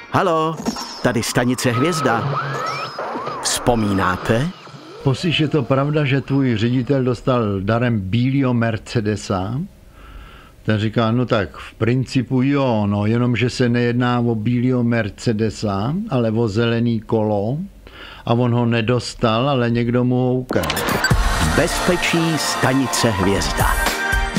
Halo, tady stanice Hvězda. Vzpomínáte? Poslyš, je to pravda, že tvůj ředitel dostal darem bílýho Mercedesa? Ten říká, no tak v principu jo, no jenomže se nejedná o bílýho Mercedesa, ale o zelený kolo a on ho nedostal, ale někdo mu ho ukradl. Bezpečí stanice Hvězda.